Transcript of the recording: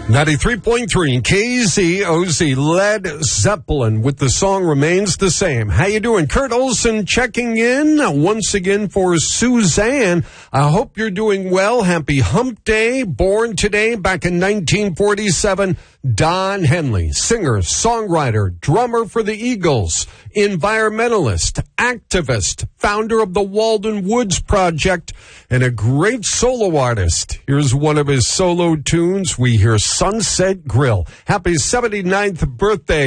93.3 KZOZ, Led Zeppelin with the song Remains the Same. How you doing? Kurt Olson checking in once again for Suzanne. I hope you're doing well. Happy Hump Day. Born today back in 1947, Don Henley, singer, songwriter, drummer for the Eagles, environmentalist, activist, founder of the Walden Woods Project, and a great solo artist. Here's one of his solo tunes. We hear Sunset Grill. Happy 79th birthday.